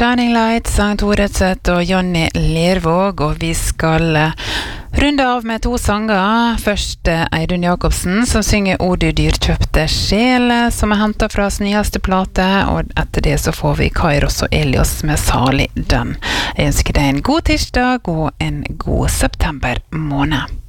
Shining Light, sang Toreseth og Jonny Lervåg, og vi skal runde av med 2 sanger. Først Eidun Jakobsen, som synger O du dyrkjøpte sjel, som hentet fra sin nyeste plate, og etter det så får vi Kairos og Elios med Salig den. Jeg ønsker deg en god tirsdag og en god september måned.